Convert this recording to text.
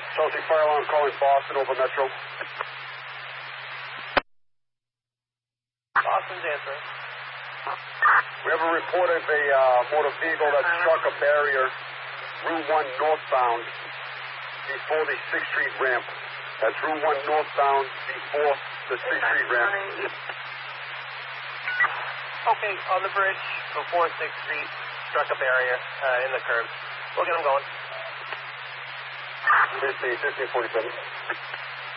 Chelsea fire alarm calling Boston over Metro. Boston's answering. We have a report of a motor vehicle that struck a barrier, Route 1 northbound, before the 6th Street ramp. That's Route 1 northbound before the 6th Street ramp. Okay, on the bridge before 6th Street, struck a barrier in the curb. We'll get them going. 1547.